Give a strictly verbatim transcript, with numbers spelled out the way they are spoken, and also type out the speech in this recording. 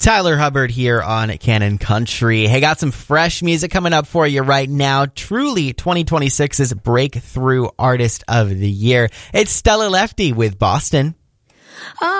Tyler Hubbard here on Canon Country. Hey, got some fresh music coming up for you right now. Truly twenty twenty-six's Breakthrough Artist of the Year. It's Stella Lefty with Boston.